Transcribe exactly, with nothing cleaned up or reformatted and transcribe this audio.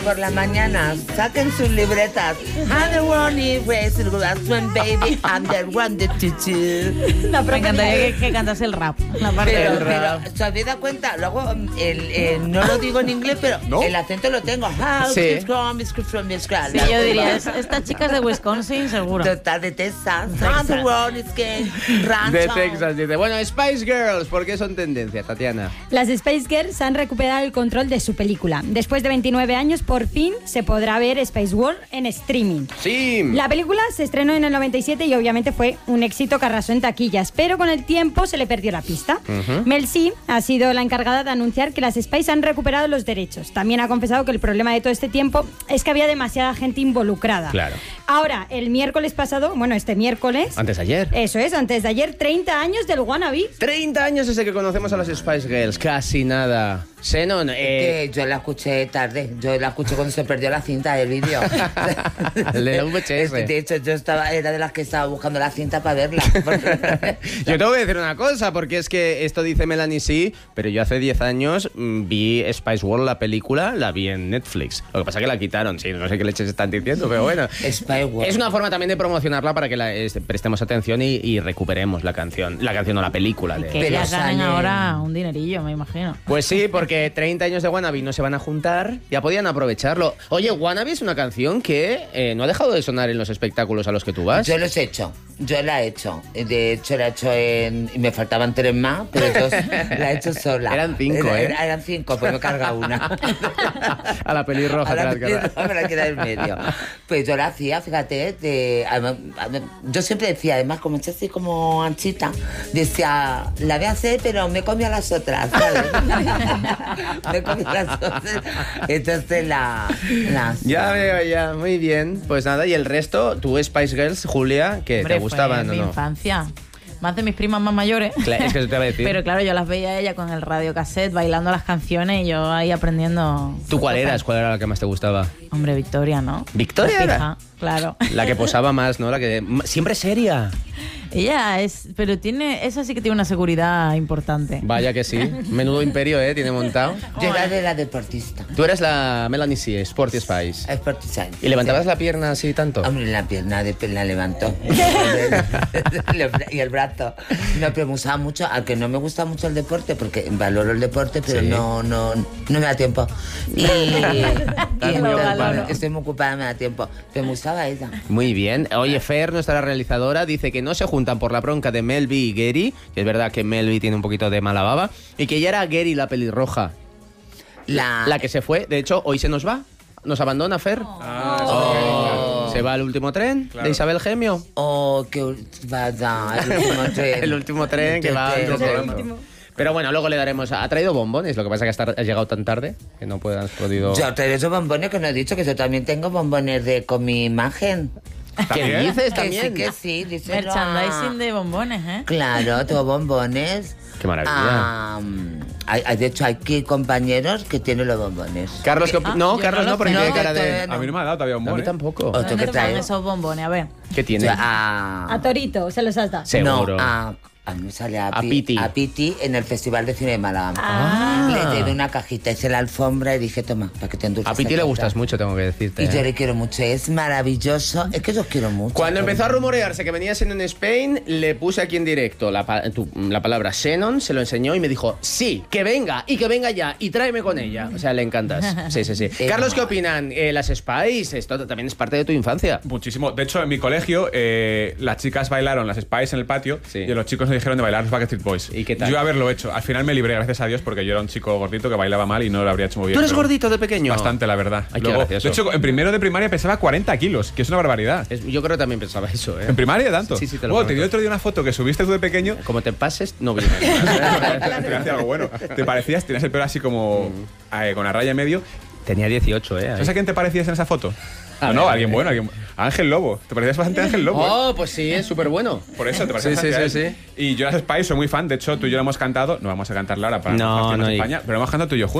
Por la mañana, saquen sus libretas. I'm the one who raised the last one, baby. I'm the one that you do. Me encantaría que, que cantase el rap. La parte Pero, del rap. pero, ¿se habéis dado cuenta? Luego, el, el, no lo digo en inglés, pero ¿No? el acento lo tengo. How Sí. is from, is from, is from. Sí, yo diría, es- esta chica es de Wisconsin, seguro. Total, de Texas. I'm the one is que rancho. De Texas, dice. Bueno, Spice Girls, ¿por qué son tendencia, Tatiana? Las Spice Girls han recuperado el control de su película. Después de veintinueve años, por fin se podrá ver Spice World en streaming. Sí. La película se estrenó en el noventa y siete y obviamente fue un éxito que arrasó en taquillas, pero con el tiempo se le perdió la pista. Ujú. Mel C ha sido la encargada de anunciar que las Spice han recuperado los derechos. También ha confesado que el problema de todo este tiempo es que había demasiada gente involucrada. Claro. Ahora, el miércoles pasado, bueno, este miércoles... Antes de ayer. Eso es, antes de ayer, treinta años del Wannabe. treinta años desde que conocemos a las Spice Girls, casi nada. Xenon, eh... Que yo la escuché tarde. Yo la escuché cuando se perdió la cinta del vídeo. El de la V H S. De hecho, yo estaba, era de las que estaba buscando la cinta para verla. Yo tengo que decir una cosa, porque es que esto dice Melanie sí, pero yo hace diez años mm, vi Spice World, la película, la vi en Netflix. Lo que pasa es que la quitaron, sí, no sé qué leches están diciendo, pero bueno. Spice World. Es una forma también de promocionarla para que la, este, prestemos atención y, y recuperemos la canción, la canción o la película. Y De... que Pero ellas ganen salen- ahora un dinerillo, me imagino. Pues sí, porque treinta años de Wannabe no se van a juntar, ya podían aprovecharlo. Oye, Wannabe es una canción que eh, no ha dejado de sonar en los espectáculos a los que tú vas. Yo los he hecho, yo la he hecho. De hecho, la he hecho en... y me faltaban tres más, pero yo la he hecho sola. Eran cinco, Era- ¿eh? era- Eran cinco, pues me carga una. A la pelirroja A te la la has cargado. pelirroja me la queda en medio. Pues yo la hacía, fíjate, de, además, además, yo siempre decía, además, como es así como anchita, decía, la voy a hacer, pero me comí a las otras, ¿sabes? Me comí a las otras. Entonces la... la Ya veo, ya, muy bien. Pues nada, y el resto, tú Spice Girls, Julia, que Hombre, te gustaban fue o mi no. infancia. Más de mis primas más mayores. Claro, es que eso te iba a decir. Pero claro, yo las veía a ella con el radiocassette bailando las canciones y yo ahí aprendiendo. ¿Tú cuál cosas. eras? ¿Cuál era la que más te gustaba? Hombre, Victoria, ¿no? ¿Victoria La era? pija, claro. La que posaba más, ¿no? La que siempre seria. Ella es, pero tiene, esa sí que tiene una seguridad importante. Vaya que sí. Menudo imperio, ¿eh? Tiene montado. Yo era de la deportista. Tú eres la Melanie C, Sporty Spice. Sportista. ¿Y levantabas la pierna así tanto? Hombre, la pierna de la levantó. Y el brazo. No, pero me gustaba mucho, aunque no me gusta mucho el deporte, porque valoro el deporte, pero Sí. no, no, no me da tiempo. Y, y muy entonces, ocupada. estoy muy ocupada, me da tiempo. Pero me gustaba ella. Muy bien. Oye, Fer, nuestra realizadora, dice que no se juntan por la bronca de Melvi y Gary, que es verdad que Melvi tiene un poquito de mala baba, y que ya era Gary la pelirroja, La, la que se fue. De hecho, hoy se nos va. Nos abandona, Fer. Oh. Se va al último tren Claro. de Isabel Gemio. Oh, que vaya, el último tren. El último tren que va El antes de último. otro. Pero bueno, luego le daremos... Ha traído bombones, lo que pasa es que hasta ha llegado tan tarde que no puedas podido... Yo traigo esos bombones que no he dicho, que yo también tengo bombones de con mi imagen. ¿Qué dices Que también? sí, que sí. díselo Merchandising a- de bombones, ¿eh? Claro, tengo bombones. Qué maravilla. Ah, hay, hay- de hecho, hay aquí compañeros que tienen los bombones. Carlos, ¿qué opi- Ah, no, yo Carlos no no, lo porque sé. tiene No, cara de... todavía no. A mí no me ha dado todavía un A mí bone. tampoco. Otro ¿Dónde que te ponen traigo. esos bombones? A ver. ¿Qué tiene? A, A Torito, se los has dado. Seguro. No, a, a mí me sale a, A Pi- Piti. a Piti en el Festival de Cine de Málaga. Ah. Le llevé una cajita, hice la alfombra y dije, toma, para que te endulces. A Piti le aquí gustas atrás. mucho, tengo que decirte. Y yo ¿eh? le quiero mucho, es maravilloso. Es que yo os quiero mucho. Cuando empezó a rumorearse que venías en Spain, le puse aquí en directo la, pa- tu- la palabra Xenon, se lo enseñó y me dijo, sí, que venga, y que venga ya, y tráeme con ella. O sea, le encantas. Sí, sí, sí. Eh, Carlos, ¿qué no. opinan? Eh, las Spice, esto también es parte de tu infancia. Muchísimo. De hecho, en mi colegio, eh, las chicas bailaron las Spice en el patio Sí. y los chicos nos dijeron de bailar los Backstreet Boys. ¿Y qué tal? Yo haberlo hecho. Al final me libré, gracias a Dios, porque yo era un chico gordito que bailaba mal y no lo habría hecho muy bien. ¿Tú eres pero gordito de pequeño? Bastante, la verdad. Ay, qué Luego, gracioso. de hecho, en primero de primaria pesaba cuarenta kilos, que es una barbaridad. Es- yo creo que también pensaba eso, ¿eh? ¿En primaria tanto? Sí, sí, te lo Luego, te prometo. di otro día una foto que subiste tú de pequeño. Como te pases, no vienes. Te hacía algo bueno. Te parecías, tenías el pelo así como eh, con la raya en medio. Tenía dieciocho, ¿eh? ¿Sabes a quién te parecías en esa foto? A No, ver, no, a alguien ver. bueno, alguien a Ángel Lobo. Te parecías bastante a Ángel Lobo. ¿eh? Oh, pues sí, es súper bueno. Por eso te parecías Sí, sí, bastante a sí, él. Y yo las Spice soy muy fan. De hecho, tú y yo lo hemos cantado. No vamos a cantarla ahora para No, fastidiarnos no, y- España, pero lo hemos cantado tú y yo juntos.